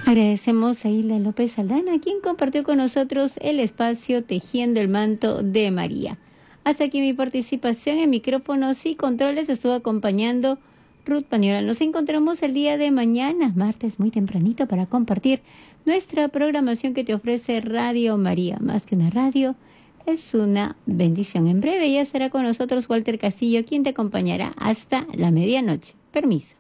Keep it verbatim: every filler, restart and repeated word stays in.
Agradecemos a Hilda López Aldana, quien compartió con nosotros el espacio Tejiendo el Manto de María. Hasta aquí mi participación en micrófonos y controles. Estuvo acompañando Ruth Pañola. Nos encontramos el día de mañana, martes, muy tempranito, para compartir nuestra programación que te ofrece Radio María. Más que una radio, es una bendición. En breve ya será con nosotros Walter Castillo, quien te acompañará hasta la medianoche. Permiso.